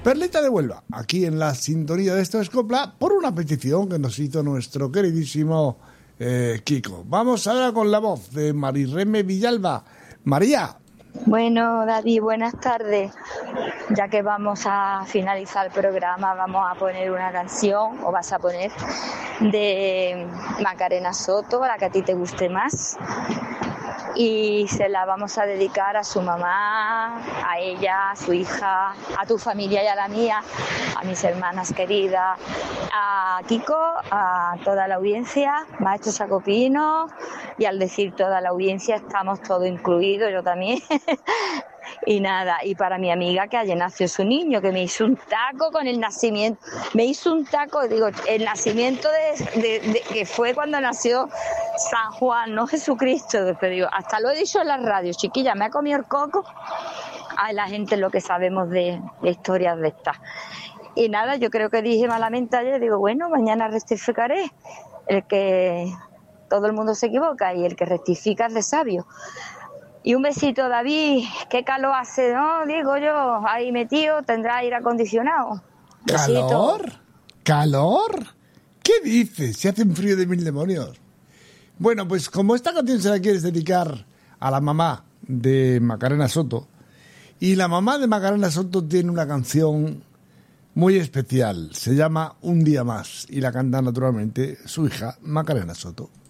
Perlita de Huelva, aquí en la sintonía de Esto es Copla, por una petición que nos hizo nuestro queridísimo Kiko. Vamos ahora con la voz de Marirreme Villalba. María. Bueno, David, buenas tardes. Ya que vamos a finalizar el programa, vamos a poner una canción, o vas a poner, de Macarena Soto, la que a ti te guste más. Y se la vamos a dedicar a su mamá, a ella, a su hija, a tu familia y a la mía, a mis hermanas queridas, a Kiko, a toda la audiencia, Maestro Sacopino, y al decir toda la audiencia estamos todos incluidos, yo también. Y nada, y para mi amiga que ayer nació su niño, que me hizo un taco con el nacimiento, el nacimiento de que fue cuando nació San Juan, no Jesucristo, pero digo, hasta lo he dicho en la radio, chiquilla, me ha comido el coco. Ay, la gente lo que sabemos de historias de estas. Y nada, yo creo que dije malamente ayer, digo, bueno, mañana rectificaré. El que todo el mundo se equivoca y el que rectifica es de sabio. Y un besito, David. Qué calor hace, ¿no? Digo yo, ahí metido, tendrá aire acondicionado. Besito. ¿Calor? ¿Calor? ¿Qué dices? Se hace un frío de mil demonios. Bueno, pues como esta canción se la quieres dedicar a la mamá de Macarena Soto, y la mamá de Macarena Soto tiene una canción muy especial, se llama Un día más, y la canta naturalmente su hija Macarena Soto.